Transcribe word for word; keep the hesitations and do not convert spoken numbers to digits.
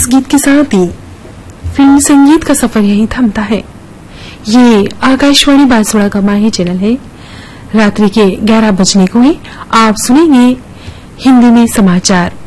इस गीत के साथ ही फिल्म संगीत का सफर यही थमता है। ये आकाशवाणी बांसवाड़ा का माही चैनल है। रात्रि के ग्यारह बजने को ही आप सुनेंगे हिंदी में समाचार।